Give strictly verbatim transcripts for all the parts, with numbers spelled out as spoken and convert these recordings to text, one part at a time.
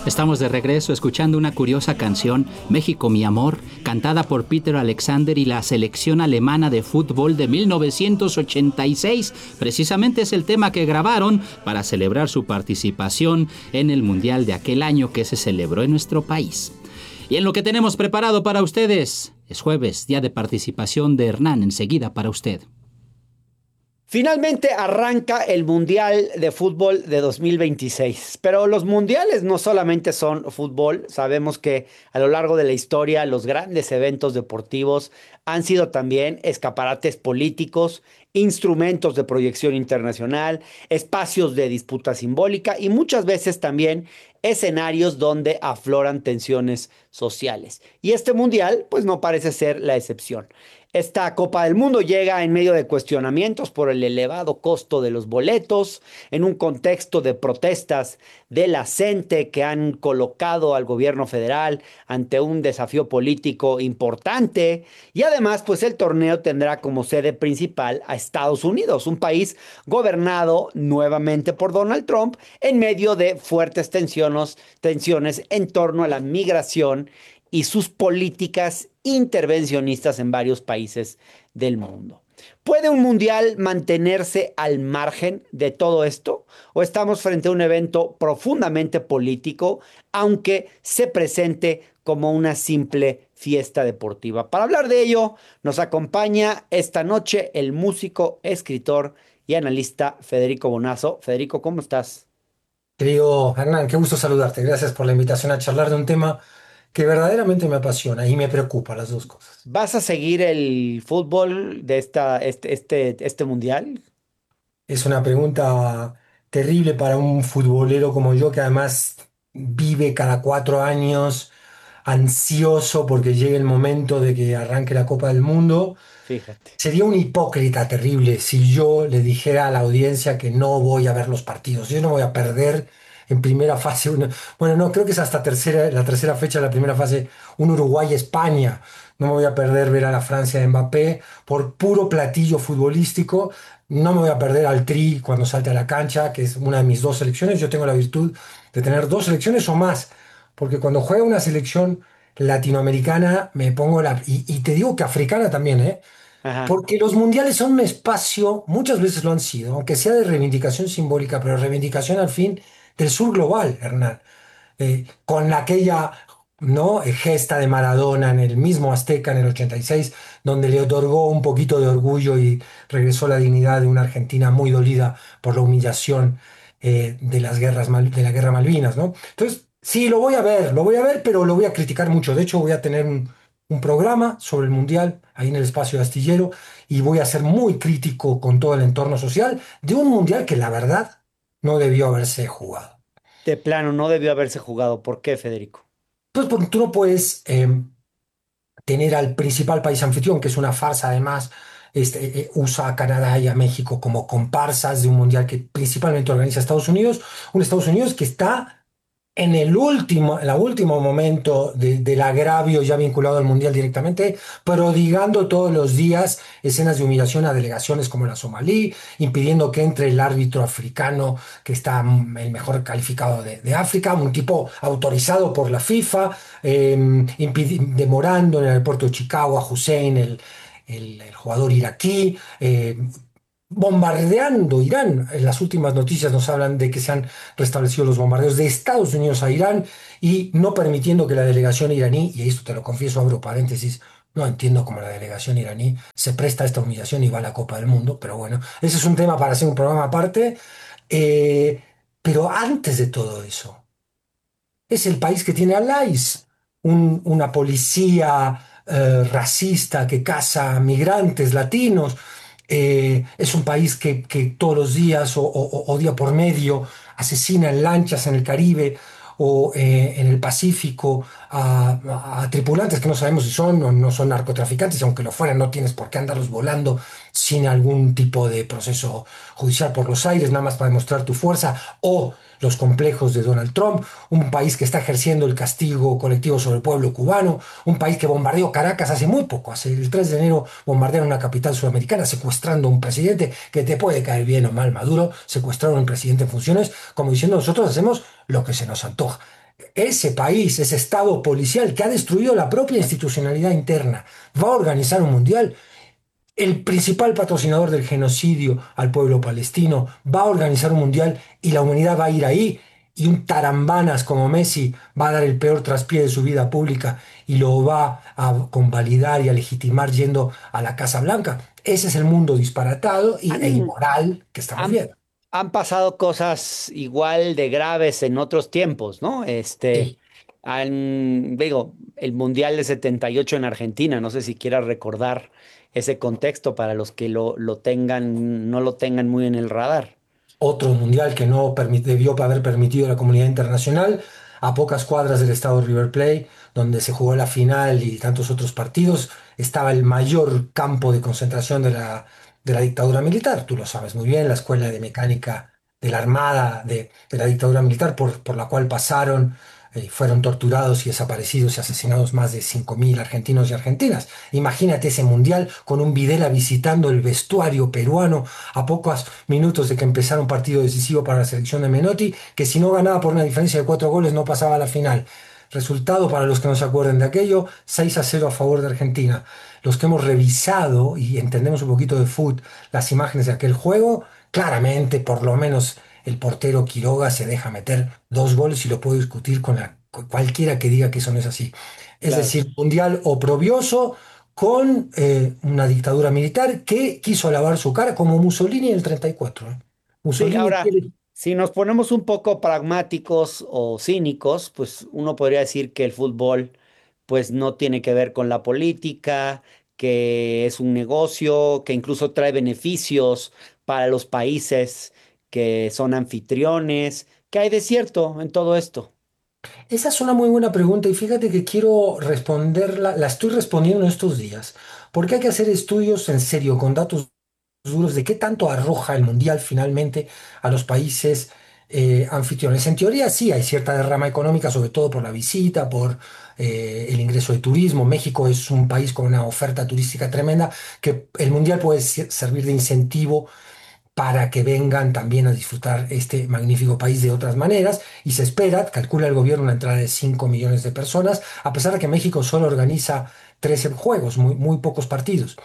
Estamos de regreso escuchando una curiosa canción, México mi amor, cantada por Peter Alexander y la selección alemana de fútbol de mil novecientos ochenta y seis. Precisamente es el tema que grabaron para celebrar su participación en el Mundial de aquel año que se celebró en nuestro país. Y en lo que tenemos preparado para ustedes, es jueves, día de participación de Hernán, enseguida para usted. Finalmente arranca el Mundial de Fútbol de dos mil veintiséis, pero los mundiales no solamente son fútbol. Sabemos que a lo largo de la historia los grandes eventos deportivos han sido también escaparates políticos, instrumentos de proyección internacional, espacios de disputa simbólica y muchas veces también escenarios donde afloran tensiones sociales. Y este mundial pues no parece ser la excepción. Esta Copa del Mundo llega en medio de cuestionamientos por el elevado costo de los boletos, en un contexto de protestas de la gente que han colocado al gobierno federal ante un desafío político importante, y además pues el torneo tendrá como sede principal a Estados Unidos, un país gobernado nuevamente por Donald Trump en medio de fuertes tensiones, tensiones en torno a la migración y sus políticas intervencionistas en varios países del mundo. ¿Puede un mundial mantenerse al margen de todo esto? ¿O estamos frente a un evento profundamente político, aunque se presente como una simple fiesta deportiva? Para hablar de ello, nos acompaña esta noche el músico, escritor y analista Federico Bonazo. Federico, ¿cómo estás? Querido Hernán, qué gusto saludarte. Gracias por la invitación a charlar de un tema que verdaderamente me apasiona y me preocupa, las dos cosas. ¿Vas a seguir el fútbol de esta, este, este, este mundial? Es una pregunta terrible para un futbolero como yo, que además vive cada cuatro años ansioso porque llegue el momento de que arranque la Copa del Mundo. Fíjate. Sería un hipócrita terrible si yo le dijera a la audiencia que no voy a ver los partidos. Yo no voy a perder en primera fase. Una, bueno, no, creo que es hasta tercera, la tercera fecha de la primera fase, un Uruguay-España. No me voy a perder ver a la Francia de Mbappé por puro platillo futbolístico. No me voy a perder al Tri cuando salte a la cancha, que es una de mis dos selecciones. Yo tengo la virtud de tener dos selecciones o más, porque cuando juega una selección latinoamericana me pongo la... Y, y te digo que africana también, ¿eh? Ajá. Porque los mundiales son un espacio, muchas veces lo han sido, aunque sea de reivindicación simbólica, pero reivindicación al fin del sur global, Hernán. Eh, con aquella, ¿no?, eh, gesta de Maradona en el mismo Azteca en el ochenta y seis, donde le otorgó un poquito de orgullo y regresó la dignidad de una Argentina muy dolida por la humillación eh, de las guerras Mal- de la guerra Malvinas, ¿no? Entonces, sí, lo voy a ver, lo voy a ver, pero lo voy a criticar mucho. De hecho, voy a tener un, un programa sobre el Mundial ahí en el espacio de Astillero y voy a ser muy crítico con todo el entorno social de un Mundial que la verdad no debió haberse jugado. De plano, no debió haberse jugado. ¿Por qué, Federico? Pues porque tú no puedes eh, tener al principal país anfitrión, que es una farsa además, este, eh, usa a Canadá y a México como comparsas de un mundial que principalmente organiza Estados Unidos, un Estados Unidos que está en el último, en el último momento de- del agravio ya vinculado al mundial directamente, prodigando todos los días escenas de humillación a delegaciones como la somalí, impidiendo que entre el árbitro africano que está mm, el mejor calificado de, de África, un tipo autorizado por la FIFA, eh, impidi- demorando en el aeropuerto de Chicago a Hussein, el, el- el jugador iraquí, eh, bombardeando Irán. En las últimas noticias nos hablan de que se han restablecido los bombardeos de Estados Unidos a Irán y no permitiendo que la delegación iraní, y esto te lo confieso, abro paréntesis, no entiendo cómo la delegación iraní se presta a esta humillación y va a la Copa del Mundo, pero bueno, ese es un tema para hacer un programa aparte. Eh, pero antes de todo eso, es el país que tiene al ICE, un- una policía eh, racista que caza migrantes latinos. Eh, es un país que, que todos los días o, o- o día por medio asesina en lanchas en el Caribe o eh, en el Pacífico a, a- a tripulantes que no sabemos si son o no son narcotraficantes, y aunque lo fueran, no tienes por qué andarlos volando sin algún tipo de proceso judicial por los aires, nada más para demostrar tu fuerza, o los complejos de Donald Trump, un país que está ejerciendo el castigo colectivo sobre el pueblo cubano, un país que bombardeó Caracas hace muy poco, hace el tres de enero bombardearon una capital sudamericana secuestrando a un presidente que te puede caer bien o mal, Maduro, secuestraron a un presidente en funciones, como diciendo nosotros hacemos lo que se nos antoja. Ese país, ese estado policial que ha destruido la propia institucionalidad interna, va a organizar un mundial. El principal patrocinador del genocidio al pueblo palestino va a organizar un mundial y la humanidad va a ir ahí y un tarambanas como Messi va a dar el peor traspié de su vida pública y lo va a convalidar y a legitimar yendo a la Casa Blanca. Ese es el mundo disparatado y, e Han, inmoral que estamos han, viendo. han pasado cosas igual de graves en otros tiempos, ¿no? Este, Sí. han, digo, el Mundial de setenta y ocho en Argentina, no sé si quieras recordar ese contexto para los que lo, lo tengan, no lo tengan muy en el radar. Otro mundial que no permi- debió haber permitido la comunidad internacional, a pocas cuadras del estado de River Plate, donde se jugó la final y tantos otros partidos, estaba el mayor campo de concentración de la, de la dictadura militar. Tú lo sabes muy bien, la escuela de mecánica de la Armada de, de la dictadura militar por, por la cual pasaron, eh, fueron torturados y desaparecidos y asesinados más de cinco mil argentinos y argentinas. Imagínate ese mundial con un Videla visitando el vestuario peruano a pocos minutos de que empezara un partido decisivo para la selección de Menotti, que si no ganaba por una diferencia de cuatro goles no pasaba a la final. Resultado, para los que no se acuerden de aquello, seis a cero a favor de Argentina. Los que hemos revisado y entendemos un poquito de fútbol, las imágenes de aquel juego, claramente, por lo menos el portero Quiroga se deja meter dos goles y lo puedo discutir con, la, con cualquiera que diga que eso no es así. Es Claro. decir, mundial oprobioso con eh, una dictadura militar que quiso lavar su cara como Mussolini en el treinta y cuatro. ¿Eh? Sí, Mussolini ahora, quiere... si nos ponemos un poco pragmáticos o cínicos, pues uno podría decir que el fútbol pues no tiene que ver con la política, que es un negocio, que incluso trae beneficios para los países que son anfitriones. ¿Qué hay de cierto en todo esto? Esa es una muy buena pregunta y fíjate que quiero responderla, la estoy respondiendo en estos días, porque hay que hacer estudios en serio, con datos duros, de qué tanto arroja el Mundial finalmente a los países eh, anfitriones. En teoría sí hay cierta derrama económica, sobre todo por la visita, por eh, el ingreso de turismo. México es un país con una oferta turística tremenda, que el Mundial puede ser- servir de incentivo para que vengan también a disfrutar este magnífico país de otras maneras. Y se espera, calcula el gobierno, una entrada de cinco millones de personas, a pesar de que México solo organiza trece juegos, muy, muy pocos partidos.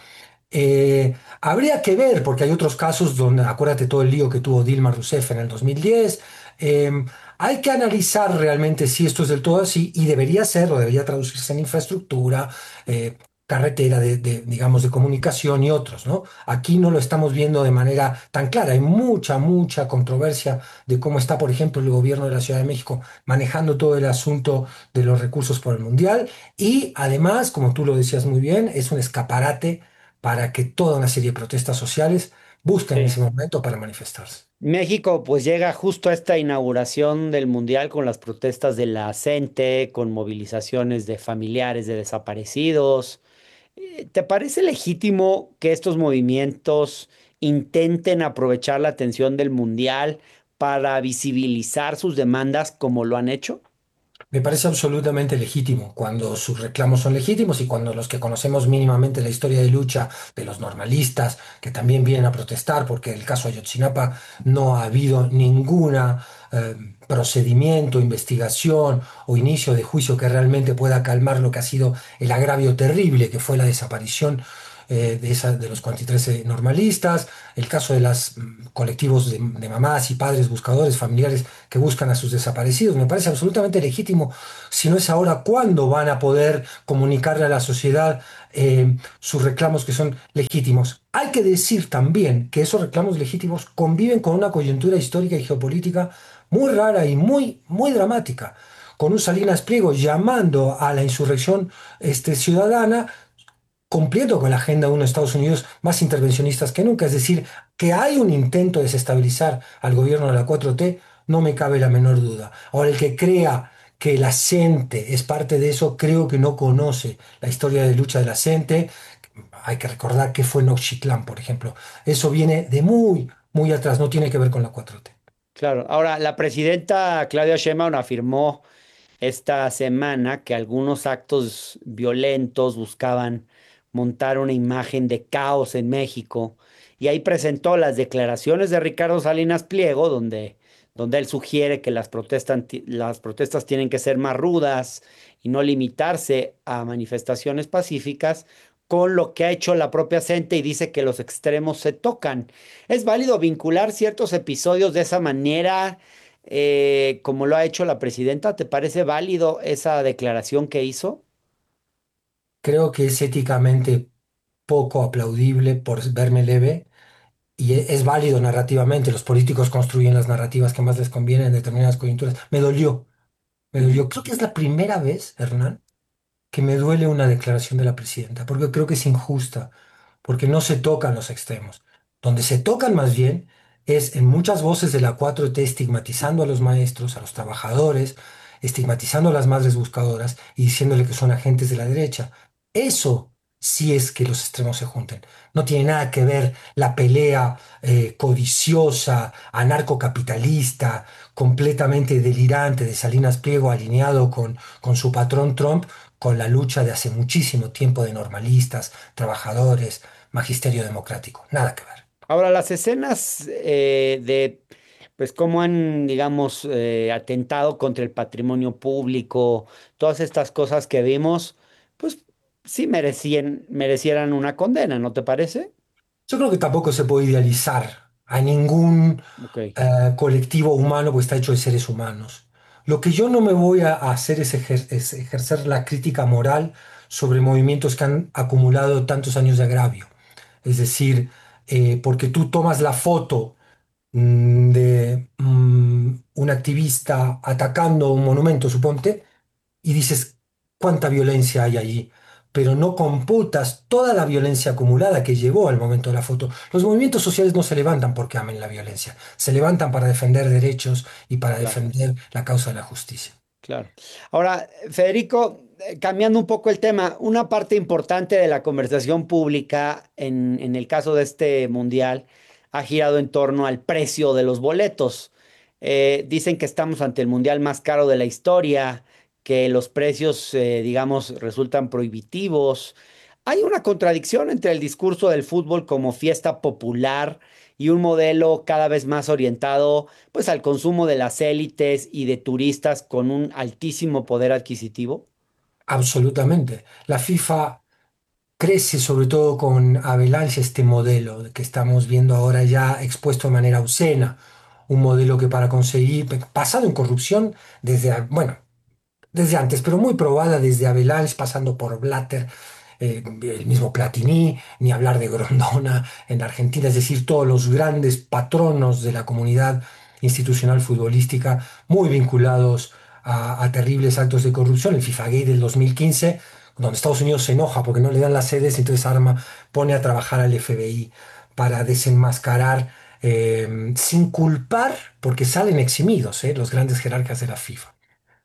Eh, habría que ver, porque hay otros casos donde, acuérdate todo el lío que tuvo Dilma Rousseff en el dos mil diez. eh, Hay que analizar realmente si esto es del todo así y debería ser o debería traducirse en infraestructura, eh, carretera de, de, digamos, de comunicación y otros, ¿no? Aquí no lo estamos viendo de manera tan clara. Hay mucha, mucha controversia de cómo está, por ejemplo, el gobierno de la Ciudad de México manejando todo el asunto de los recursos por el Mundial y además, como tú lo decías muy bien, es un escaparate para que toda una serie de protestas sociales busquen Sí. ese momento para manifestarse. México pues llega justo a esta inauguración del Mundial con las protestas de la gente, con movilizaciones de familiares de desaparecidos. Eh, ¿Te parece legítimo que estos movimientos intenten aprovechar la atención del Mundial para visibilizar sus demandas como lo han hecho? Me parece absolutamente legítimo cuando sus reclamos son legítimos y cuando los que conocemos mínimamente la historia de lucha de los normalistas, que también vienen a protestar, porque en el caso Ayotzinapa no ha habido ninguna eh, procedimiento, investigación o inicio de juicio que realmente pueda calmar lo que ha sido el agravio terrible que fue la desaparición eh, de, esa, de los cuarenta y tres normalistas, el caso de los colectivos de, de mamás y padres buscadores familiares que buscan a sus desaparecidos. Me parece absolutamente legítimo. Si no es ahora, ¿cuándo van a poder comunicarle a la sociedad eh, sus reclamos que son legítimos? Hay que decir también que esos reclamos legítimos conviven con una coyuntura histórica y geopolítica muy rara y muy, muy dramática, con un Salinas Pliego llamando a la insurrección este, ciudadana, cumpliendo con la agenda de unos Estados Unidos más intervencionistas que nunca. Es decir, que hay un intento de desestabilizar al gobierno de la cuatro T, no me cabe la menor duda. Ahora, el que crea que la gente es parte de eso, creo que no conoce la historia de lucha de la gente. Hay que recordar que fue Nochitlán, por ejemplo. Eso viene de muy, muy atrás, no tiene que ver con la cuatro T. Claro, ahora la presidenta Claudia Sheinbaum afirmó esta semana que algunos actos violentos buscaban montar una imagen de caos en México y ahí presentó las declaraciones de Ricardo Salinas Pliego, donde donde él sugiere que las protestas, las protestas tienen que ser más rudas y no limitarse a manifestaciones pacíficas, con lo que ha hecho la propia CENTE y dice que los extremos se tocan. ¿Es válido vincular ciertos episodios de esa manera, eh, como lo ha hecho la presidenta? ¿Te parece válido esa declaración que hizo? Creo que es éticamente poco aplaudible por verme leve y e- es válido narrativamente. Los políticos construyen las narrativas que más les convienen en determinadas coyunturas. Me dolió, me Ujú. dolió. Creo que es la primera vez, Hernán, que me duele una declaración de la presidenta, porque creo que es injusta, porque no se tocan los extremos. Donde se tocan más bien es en muchas voces de la cuatro T estigmatizando a los maestros, a los trabajadores, estigmatizando a las madres buscadoras y diciéndole que son agentes de la derecha. Eso sí es que los extremos se junten. No tiene nada que ver la pelea eh, codiciosa, anarcocapitalista, completamente delirante de Salinas Pliego alineado con, con su patrón Trump, con la lucha de hace muchísimo tiempo de normalistas, trabajadores, magisterio democrático. Nada que ver. Ahora, las escenas eh, de, pues, cómo han, digamos, eh, atentado contra el patrimonio público, todas estas cosas que vimos, pues sí merecían, merecieran una condena, ¿no te parece? Yo creo que tampoco se puede idealizar a ningún Ok, eh, colectivo humano, porque está hecho de seres humanos. Lo que yo no me voy a a hacer es, ejer- es ejercer la crítica moral sobre movimientos que han acumulado tantos años de agravio. Es decir, eh, porque tú tomas la foto mm, de mm, un activista atacando un monumento, suponte, y dices cuánta violencia hay allí, pero no computas toda la violencia acumulada que llevó al momento de la foto. Los movimientos sociales no se levantan porque amen la violencia, se levantan para defender derechos y para claro. defender la causa de la justicia. Claro. Ahora, Federico, eh, cambiando un poco el tema, una parte importante de la conversación pública en, en el caso de este mundial ha girado en torno al precio de los boletos. Eh, dicen que estamos ante el mundial más caro de la historia, que los precios, eh, digamos, resultan prohibitivos. Hay una contradicción entre el discurso del fútbol como fiesta popular y un modelo cada vez más orientado pues al consumo de las élites y de turistas con un altísimo poder adquisitivo. Absolutamente. La FIFA crece sobre todo con Avalanche este modelo que estamos viendo ahora ya expuesto de manera obscena, un modelo que para conseguir, basado en corrupción desde, bueno, desde antes, pero muy probada desde Avalanche, pasando por Blatter, eh, el mismo Platini, ni hablar de Grondona en Argentina, es decir, todos los grandes patronos de la comunidad institucional futbolística, muy vinculados a, a terribles actos de corrupción. El FIFA Gate del dos mil quince, donde Estados Unidos se enoja porque no le dan las sedes, entonces arma, pone a trabajar al F B I para desenmascarar, eh, sin culpar, porque salen eximidos, eh, los grandes jerarcas de la FIFA.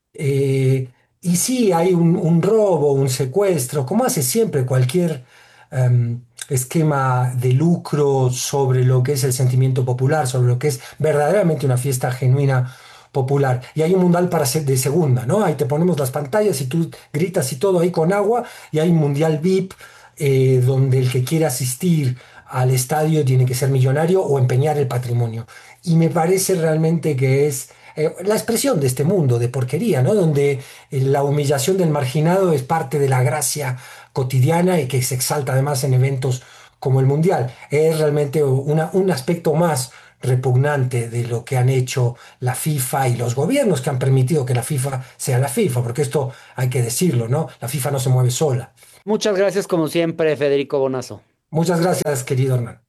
Eh, y sí, hay un, un robo, un secuestro, como hace siempre cualquier em, esquema de lucro sobre lo que es el sentimiento popular, sobre lo que es verdaderamente una fiesta genuina popular. Y hay un mundial para se- de segunda, ¿no? Ahí te ponemos las pantallas y tú gritas y todo ahí con agua, y hay un mundial V I P eh, donde el que quiere asistir al estadio tiene que ser millonario o empeñar el patrimonio. Y me parece realmente que es eh, la expresión de este mundo de porquería, ¿no? Donde eh, la humillación del marginado es parte de la gracia cotidiana y que se exalta además en eventos como el Mundial. Es realmente una- un aspecto más repugnante de lo que han hecho la FIFA y los gobiernos que han permitido que la FIFA sea la FIFA, porque esto hay que decirlo, ¿no? La FIFA no se mueve sola. Muchas gracias como siempre, Federico Bonazo. Muchas gracias, querido Hernán.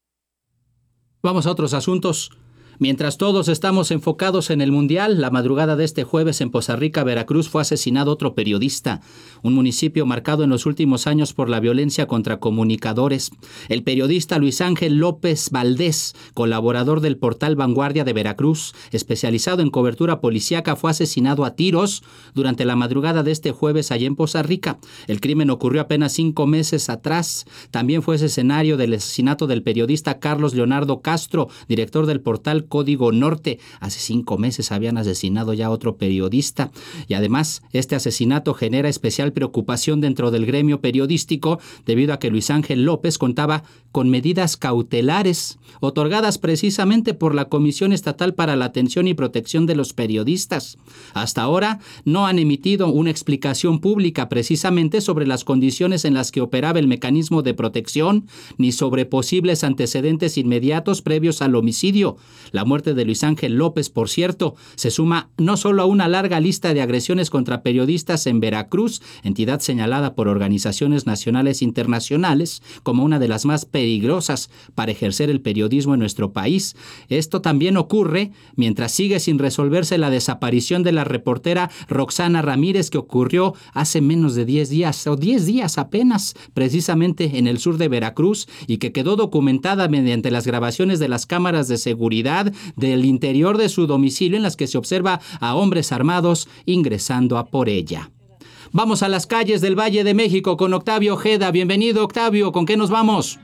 Vamos a otros asuntos. Mientras todos estamos enfocados en el Mundial, la madrugada de este jueves en Poza Rica, Veracruz, fue asesinado otro periodista, un municipio marcado en los últimos años por la violencia contra comunicadores. El periodista Luis Ángel López Valdés, colaborador del portal Vanguardia de Veracruz, especializado en cobertura policíaca, fue asesinado a tiros durante la madrugada de este jueves allá en Poza Rica. El crimen ocurrió apenas cinco meses atrás. También fue ese escenario del asesinato del periodista Carlos Leonardo Castro, director del portal Código Norte. Hace cinco meses habían asesinado ya a otro periodista y además este asesinato genera especial preocupación dentro del gremio periodístico debido a que Luis Ángel López contaba con medidas cautelares otorgadas precisamente por la Comisión Estatal para la Atención y Protección de los Periodistas. Hasta ahora no han emitido una explicación pública precisamente sobre las condiciones en las que operaba el mecanismo de protección, ni sobre posibles antecedentes inmediatos previos al homicidio. La muerte de Luis Ángel López, por cierto, se suma no solo a una larga lista de agresiones contra periodistas en Veracruz, entidad señalada por organizaciones nacionales e internacionales como una de las más peligrosas para ejercer el periodismo en nuestro país. Esto también ocurre mientras sigue sin resolverse la desaparición de la reportera Roxana Ramírez, que ocurrió hace menos de diez días, o diez días apenas, precisamente en el sur de Veracruz, y que quedó documentada mediante las grabaciones de las cámaras de seguridad del interior de su domicilio, en las que se observa a hombres armados ingresando a por ella. Vamos a las calles del Valle de México con Octavio Ojeda. Bienvenido, Octavio. ¿Con qué nos vamos?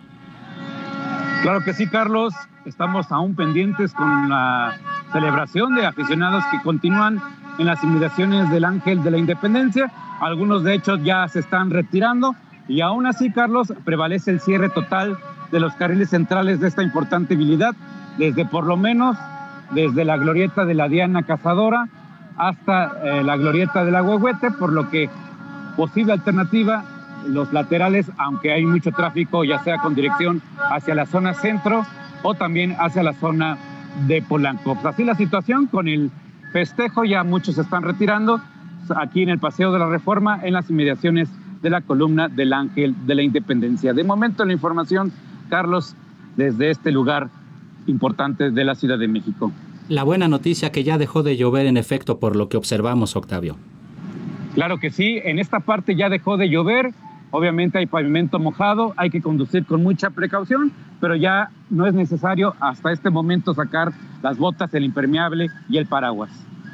Claro que sí, Carlos. Estamos aún pendientes con la celebración de aficionados que continúan en las inmediaciones del Ángel de la Independencia. Algunos, de hecho, ya se están retirando. Y aún así, Carlos, prevalece el cierre total de los carriles centrales de esta importante vialidad, desde por lo menos desde la glorieta de la Diana Cazadora hasta eh, la glorieta del Ahuehuete, por lo que posible alternativa, los laterales, aunque hay mucho tráfico, ya sea con dirección hacia la zona centro o también hacia la zona de Polanco. Pues así la situación con el festejo, ya muchos se están retirando aquí en el Paseo de la Reforma, en las inmediaciones de la columna del Ángel de la Independencia. De momento la información, Carlos, desde este lugar importante de la Ciudad de México. La buena noticia que ya dejó de llover en efecto por lo que observamos, Octavio. Claro que sí, en esta parte ya dejó de llover, obviamente hay pavimento mojado, hay que conducir con mucha precaución, pero ya no es necesario hasta este momento sacar las botas, el impermeable y el paraguas.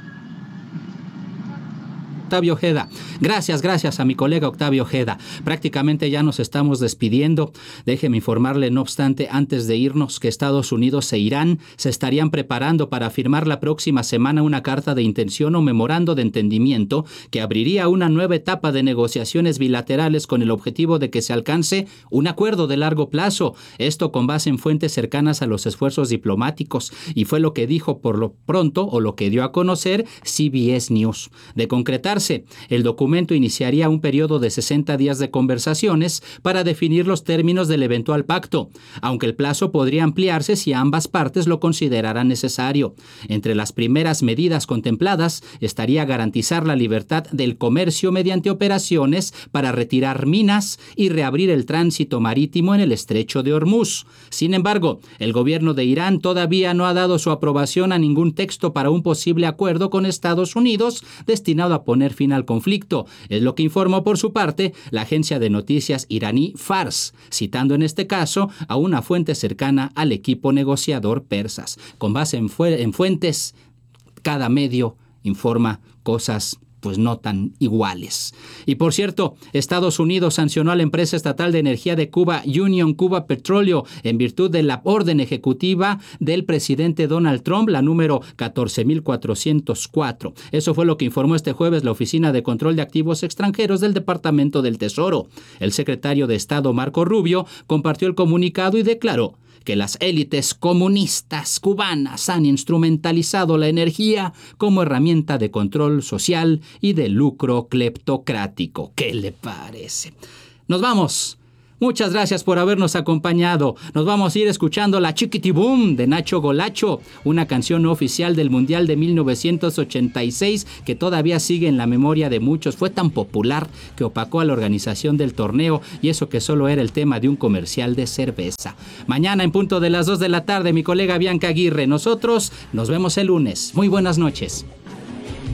Octavio Ojeda. Gracias, gracias a mi colega Octavio Ojeda. Prácticamente ya nos estamos despidiendo. Déjeme informarle, no obstante, antes de irnos, que Estados Unidos e Irán se estarían preparando para firmar la próxima semana una carta de intención o memorando de entendimiento que abriría una nueva etapa de negociaciones bilaterales con el objetivo de que se alcance un acuerdo de largo plazo. Esto con base en fuentes cercanas a los esfuerzos diplomáticos, y fue lo que dijo por lo pronto, o lo que dio a conocer, C B S News. De concretarse, el documento iniciaría un periodo de sesenta días de conversaciones para definir los términos del eventual pacto, aunque el plazo podría ampliarse si ambas partes lo consideraran necesario. Entre las primeras medidas contempladas estaría garantizar la libertad del comercio mediante operaciones para retirar minas y reabrir el tránsito marítimo en el estrecho de Hormuz. Sin embargo, el gobierno de Irán todavía no ha dado su aprobación a ningún texto para un posible acuerdo con Estados Unidos destinado a poner fin al conflicto. Es lo que informó por su parte la agencia de noticias iraní Fars, citando en este caso a una fuente cercana al equipo negociador persas. Con base en, fu- en fuentes, cada medio informa cosas pues no tan iguales. Y por cierto, Estados Unidos sancionó a la empresa estatal de energía de Cuba, Union Cuba Petróleo, en virtud de la orden ejecutiva del presidente Donald Trump, la número catorce mil cuatrocientos cuatro. Eso fue lo que informó este jueves la Oficina de Control de Activos Extranjeros del Departamento del Tesoro. El secretario de Estado, Marco Rubio, compartió el comunicado y declaró que las élites comunistas cubanas han instrumentalizado la energía como herramienta de control social y de lucro cleptocrático. ¿Qué le parece? Nos vamos. Muchas gracias por habernos acompañado. Nos vamos a ir escuchando La Chiquitibum de Nacho Golacho, una canción no oficial del Mundial de mil novecientos ochenta y seis que todavía sigue en la memoria de muchos. Fue tan popular que opacó a la organización del torneo, y eso que solo era el tema de un comercial de cerveza. Mañana en punto de las dos de la tarde, mi colega Bianca Aguirre. Nosotros nos vemos el lunes. Muy buenas noches.